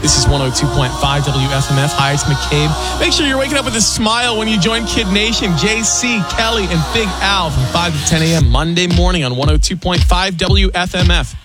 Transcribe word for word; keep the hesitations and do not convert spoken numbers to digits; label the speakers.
Speaker 1: This is one oh two point five W F M F. Hi, it's McCabe. Make sure you're waking up with a smile when you join Kid Nation, J C, Kelly, and Big Al from five to ten a.m. Monday morning on one oh two point five W F M F.